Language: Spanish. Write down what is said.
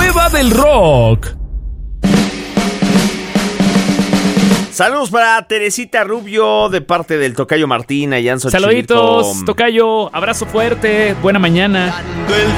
Cueva del Rock. Saludos para Teresita Rubio de parte del tocayo Martín allá en Xochimilco. Saluditos, tocayo, abrazo fuerte, buena mañana. El